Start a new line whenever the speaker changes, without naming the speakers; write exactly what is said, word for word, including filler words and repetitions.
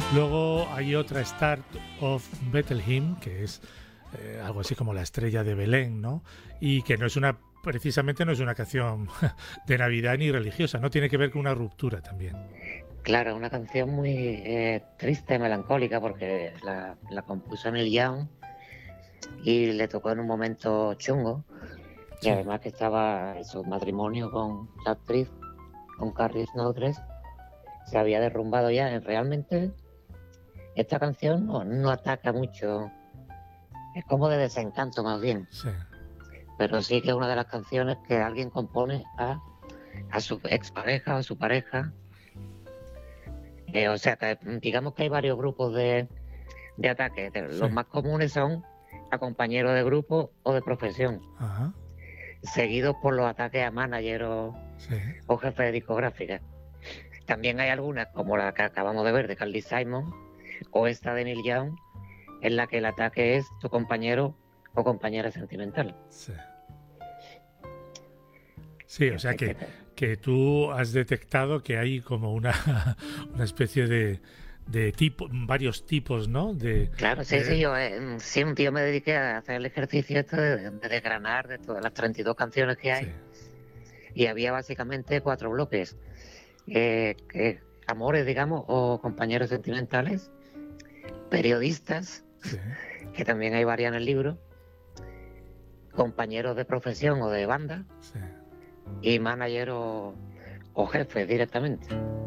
Luego hay otra, Start of Bethlehem, que es eh, algo así como la estrella de Belén, ¿no? Y que no es una, precisamente no es una canción de Navidad ni religiosa, no tiene que ver con una ruptura también.
Claro, una canción muy eh, triste, melancólica, porque la, la compuso Neil Young y le tocó en un momento chungo. Y
Sí.
además que estaba en su matrimonio con la actriz, con Carrie Snodgress, se había derrumbado ya. Realmente esta canción no, no ataca mucho, es como de desencanto más bien.
Sí.
Pero sí que es una de las canciones que alguien compone a, a su expareja, a su pareja. Eh, o sea, que digamos que hay varios grupos de, de ataques. Los
Sí.
más comunes son a compañeros de grupo o de profesión,
Ajá.
seguidos por los ataques a manager o,
Sí.
o jefes de discográfica. También hay algunas, como la que acabamos de ver de Carly Simon o esta de Neil Young, en la que el ataque es tu compañero o compañera sentimental.
Sí. Sí, o sea que, que tú has detectado que hay como una, una especie de, de tipo, varios tipos, ¿no? De,
Claro, sí, sí,
de-
yo eh, sí, un tío me dediqué a hacer el ejercicio este de, de desgranar de todas las treinta y dos canciones que
sí,
hay, y había básicamente cuatro bloques. Eh, que, amores, digamos, o compañeros sentimentales, periodistas,
sí,
que también hay varias en el libro, compañeros de profesión o de banda,
sí.
y manager o, o jefe directamente.